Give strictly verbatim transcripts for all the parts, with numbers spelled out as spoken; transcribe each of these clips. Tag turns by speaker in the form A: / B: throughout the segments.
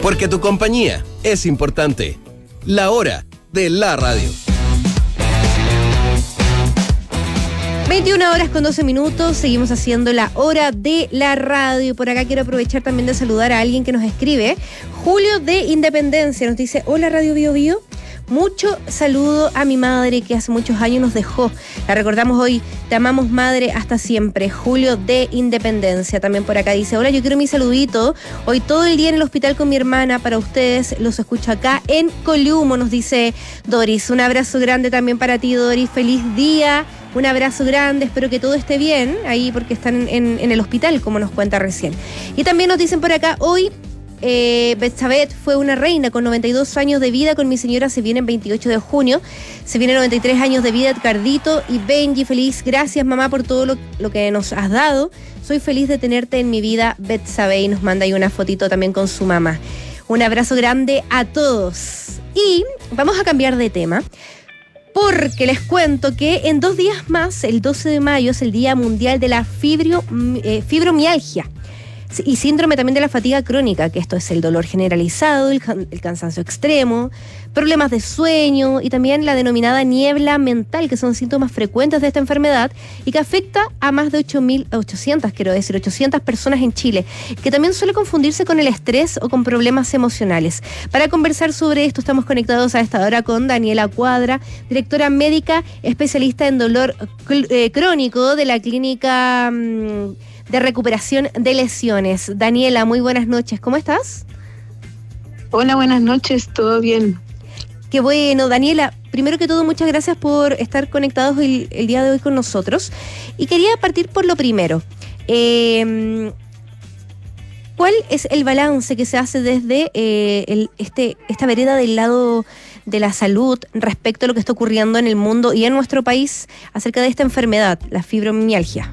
A: Porque tu compañía es importante. La hora de la radio.
B: veintiuna horas con doce minutos, seguimos haciendo la hora de la radio. Por acá quiero aprovechar también de saludar a alguien que nos escribe. Julio de Independencia nos dice: hola Radio Bio Bio. Mucho saludo a mi madre que hace muchos años nos dejó. La recordamos hoy. Te amamos, madre, hasta siempre. Julio de Independencia también por acá dice: hola, yo quiero mi saludito. Hoy todo el día en el hospital con mi hermana. Para ustedes, los escucho acá en Columo, nos dice Doris. Un abrazo grande también para ti, Doris. Feliz día. Un abrazo grande, espero que todo esté bien ahí porque están en, en el hospital, como nos cuenta recién. Y también nos dicen por acá, hoy eh, Betsabeth fue una reina con noventa y dos años de vida, con mi señora se viene el veintiocho de junio, se viene noventa y tres años de vida, Edgardito y Benji, feliz, gracias mamá por todo lo, lo que nos has dado, soy feliz de tenerte en mi vida, Betsabeth, y nos manda ahí una fotito también con su mamá. Un abrazo grande a todos. Y vamos a cambiar de tema, porque les cuento que en dos días más, el doce de mayo, es el Día Mundial de la fibrio, eh, Fibromialgia y síndrome también de la fatiga crónica, que esto es el dolor generalizado, el, el cansancio extremo, problemas de sueño y también la denominada niebla mental, que son síntomas frecuentes de esta enfermedad y que afecta a más de ocho mil ochocientas, quiero decir, ochocientas personas en Chile, que también suele confundirse con el estrés o con problemas emocionales. Para conversar sobre esto estamos conectados a esta hora con Daniela Cuadra, directora médica especialista en dolor eh, crónico de la clínica mmm, de recuperación de lesiones. Daniela, muy buenas noches, ¿cómo estás?
C: Hola, buenas noches, ¿todo bien?
B: Qué bueno, Daniela, primero que todo, muchas gracias por estar conectados el, el día de hoy con nosotros. Y quería partir por lo primero. Eh, ¿Cuál es el balance que se hace desde eh, el, este, esta vereda del lado de la salud respecto a lo que está ocurriendo en el mundo y en nuestro país acerca de esta enfermedad, la fibromialgia?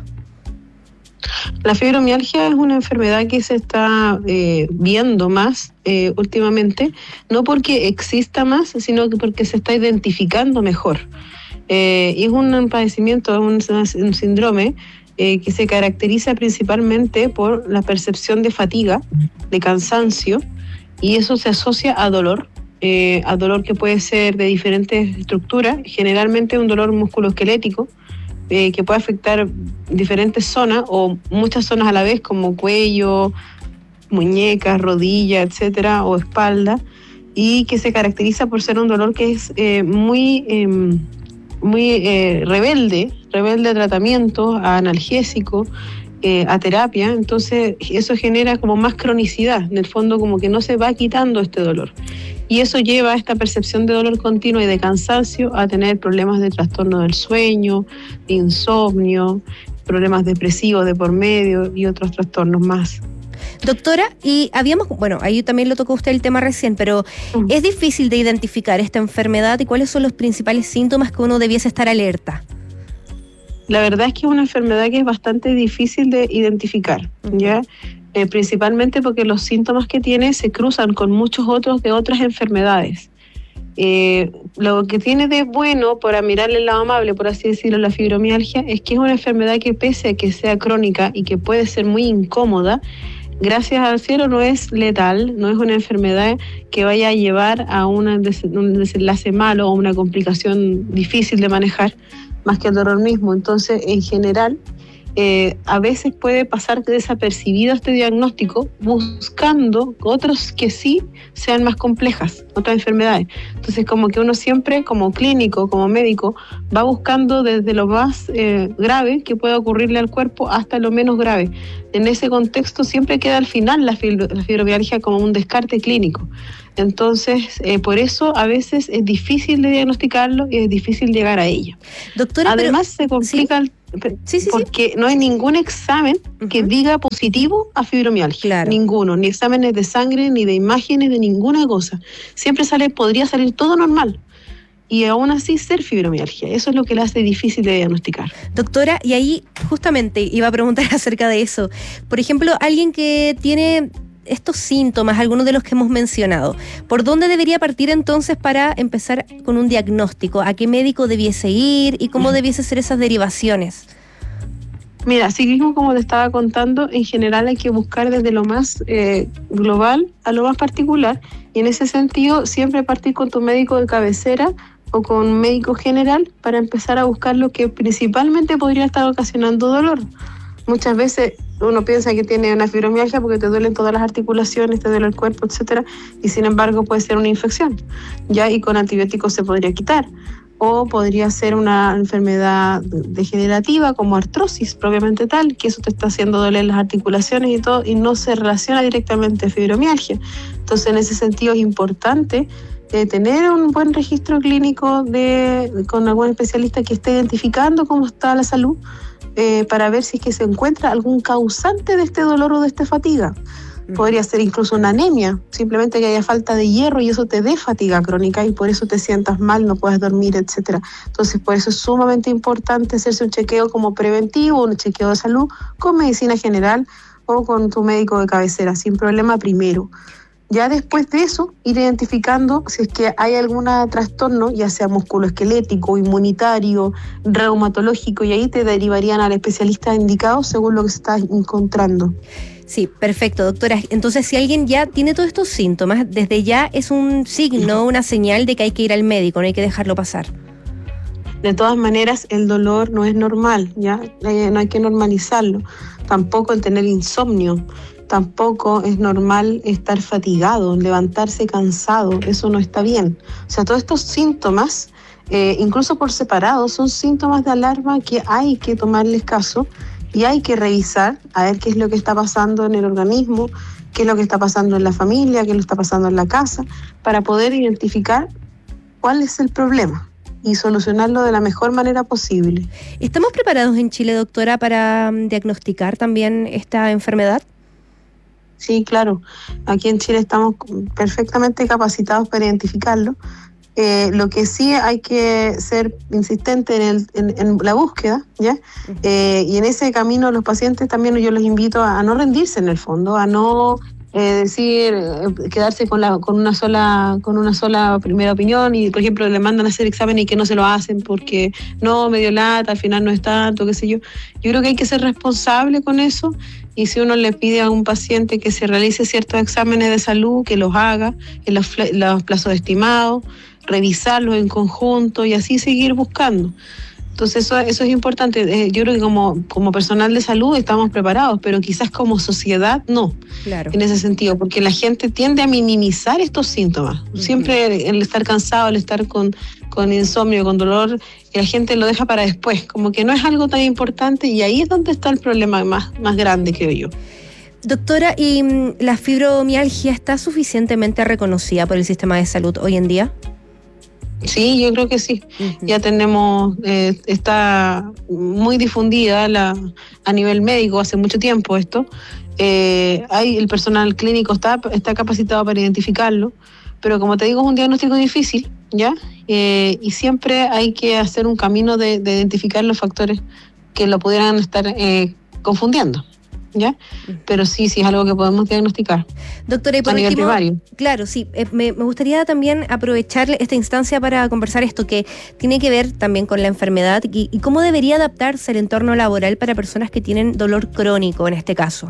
C: La fibromialgia es una enfermedad que se está eh, viendo más eh, últimamente, no porque exista más, sino que porque se está identificando mejor. Eh, y es un padecimiento, un, un síndrome eh, que se caracteriza principalmente por la percepción de fatiga, de cansancio, y eso se asocia a dolor, eh, a dolor que puede ser de diferentes estructuras, generalmente un dolor musculoesquelético, Eh, que puede afectar diferentes zonas o muchas zonas a la vez, como cuello, muñecas, rodillas, etcétera, o espalda, y que se caracteriza por ser un dolor que es eh, muy, eh, muy eh, rebelde, rebelde a tratamiento, a analgésico, eh, a terapia. Entonces eso genera como más cronicidad, en el fondo como que no se va quitando este dolor. Y eso lleva a esta percepción de dolor continuo y de cansancio a tener problemas de trastorno del sueño, de insomnio, problemas depresivos de por medio y otros trastornos más.
B: Doctora, y habíamos, bueno, ahí también lo tocó usted el tema recién, pero uh-huh. ¿es difícil de identificar esta enfermedad y cuáles son los principales síntomas que uno debiese estar alerta?
C: La verdad es que es una enfermedad que es bastante difícil de identificar, uh-huh. ¿ya? Eh, principalmente porque los síntomas que tiene se cruzan con muchos otros de otras enfermedades. Eh, lo que tiene de bueno, para mirarle el lado amable, por así decirlo, la fibromialgia, es que es una enfermedad que pese a que sea crónica y que puede ser muy incómoda, gracias al cielo no es letal, no es una enfermedad que vaya a llevar a una des- un desenlace malo o una complicación difícil de manejar, más que el dolor mismo. Entonces, en general, Eh, a veces puede pasar desapercibido este diagnóstico buscando otros que sí sean más complejas, otras enfermedades. Entonces como que uno siempre como clínico, como médico, va buscando desde lo más eh, grave que pueda ocurrirle al cuerpo hasta lo menos grave. En ese contexto siempre queda al final la, fibro, la fibromialgia como un descarte clínico. Entonces, eh, por eso a veces es difícil de diagnosticarlo y es difícil llegar a ella.
B: Doctora,
C: además
B: pero,
C: se complica
B: ¿sí?
C: el,
B: sí, sí,
C: porque
B: sí.
C: no hay ningún examen uh-huh. que diga positivo a fibromialgia.
B: Claro.
C: Ninguno, ni exámenes de sangre, ni de imágenes, de ninguna cosa. Siempre sale, podría salir todo normal. Y aún así ser fibromialgia. Eso es lo que le hace difícil de diagnosticar.
B: Doctora, y ahí justamente iba a preguntar acerca de eso. Por ejemplo, alguien que tiene estos síntomas, algunos de los que hemos mencionado, ¿por dónde debería partir entonces para empezar con un diagnóstico? ¿A qué médico debiese ir y cómo debiese ser esas derivaciones?
C: Mira, así mismo como te estaba contando, en general hay que buscar desde lo más eh, global a lo más particular, y en ese sentido siempre partir con tu médico de cabecera o con un médico general para empezar a buscar lo que principalmente podría estar ocasionando dolor. Muchas veces uno piensa que tiene una fibromialgia porque te duelen todas las articulaciones, te duele el cuerpo, etcétera, y sin embargo puede ser una infección, ya, y con antibióticos se podría quitar. O podría ser una enfermedad degenerativa como artrosis propiamente tal, que eso te está haciendo doler las articulaciones y todo, y no se relaciona directamente a fibromialgia. Entonces, en ese sentido es importante eh, tener un buen registro clínico de, con algún especialista que esté identificando cómo está la salud, eh, para ver si es que se encuentra algún causante de este dolor o de esta fatiga. Podría ser incluso una anemia, simplemente que haya falta de hierro y eso te dé fatiga crónica y por eso te sientas mal, no puedes dormir, etcétera. Entonces, por eso es sumamente importante hacerse un chequeo como preventivo, un chequeo de salud con medicina general o con tu médico de cabecera, sin problema primero. Ya después de eso, ir identificando si es que hay algún trastorno, ya sea musculoesquelético, inmunitario, reumatológico, y ahí te derivarían al especialista indicado según lo que se está encontrando.
B: Sí, perfecto, doctora. Entonces, si alguien ya tiene todos estos síntomas, desde ya es un signo, una señal de que hay que ir al médico, no hay que dejarlo pasar.
C: De todas maneras, el dolor no es normal, ¿ya? Eh, no hay que normalizarlo. Tampoco el tener insomnio, tampoco es normal estar fatigado, levantarse cansado, eso no está bien. O sea, todos estos síntomas, eh, incluso por separado, son síntomas de alarma que hay que tomarles caso. Y hay que revisar a ver qué es lo que está pasando en el organismo, qué es lo que está pasando en la familia, qué es lo que está pasando en la casa, para poder identificar cuál es el problema y solucionarlo de la mejor manera posible.
B: ¿Estamos preparados en Chile, doctora, para um, diagnosticar también esta enfermedad?
C: Sí, claro. Aquí en Chile estamos perfectamente capacitados para identificarlo. Eh, lo que sí hay que ser insistente en, el, en, en la búsqueda, ¿ya? Eh, y en ese camino los pacientes también yo los invito a, a no rendirse en el fondo, a no eh, decir, eh, quedarse con la con una sola con una sola primera opinión y, por ejemplo, le mandan a hacer exámenes y que no se lo hacen porque no, me dio lata, al final no es tanto, qué sé yo. Yo creo que hay que ser responsable con eso. Y si uno le pide a un paciente que se realice ciertos exámenes de salud, que los haga en los, los plazos estimados, revisarlos en conjunto y así seguir buscando. Entonces eso, eso es importante. Eh, yo creo que como, como personal de salud estamos preparados, pero quizás como sociedad no,
B: claro,
C: en ese sentido, porque la gente tiende a minimizar estos síntomas. Uh-huh. Siempre el estar cansado, el estar con, con insomnio, con dolor, la gente lo deja para después, como que no es algo tan importante, y ahí es donde está el problema más, más grande, creo yo.
B: Doctora, ¿y mm, la fibromialgia está suficientemente reconocida por el sistema de salud hoy en día?
C: Sí, yo creo que sí. Uh-huh. Ya tenemos, eh, está muy difundida la, a nivel médico hace mucho tiempo esto. Eh, hay el personal clínico está, está capacitado para identificarlo, pero como te digo es un diagnóstico difícil, ¿ya? Eh, y siempre hay que hacer un camino de, de identificar los factores que lo pudieran estar eh, confundiendo. ¿Ya? Pero sí, sí es algo que podemos diagnosticar.
B: Doctora, y por
C: a nivel
B: último,
C: primario.
B: Claro, sí, eh, me, me gustaría también aprovechar esta instancia para conversar esto que tiene que ver también con la enfermedad y, y cómo debería adaptarse el entorno laboral para personas que tienen dolor crónico en este caso.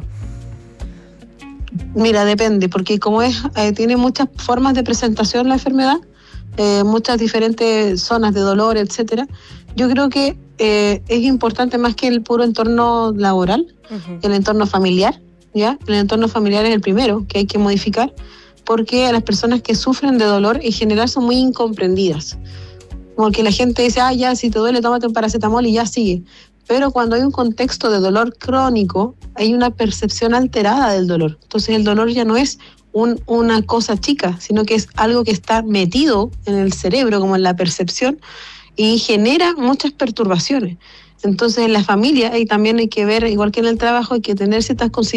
C: Mira, depende, porque como es eh, tiene muchas formas de presentación la enfermedad, eh, muchas diferentes zonas de dolor, etcétera. Yo creo que eh, es importante más que el puro entorno laboral, uh-huh. el entorno familiar, ¿ya? El entorno familiar es el primero que hay que modificar, porque las personas que sufren de dolor en general son muy incomprendidas. Porque la gente dice, ah, ya, si te duele, tómate un paracetamol y ya sigue. Pero cuando hay un contexto de dolor crónico, hay una percepción alterada del dolor. Entonces el dolor ya no es un, una cosa chica, sino que es algo que está metido en el cerebro, como en la percepción, y genera muchas perturbaciones. Entonces en la familia ahí también hay que ver, igual que en el trabajo, hay que tener ciertas consideraciones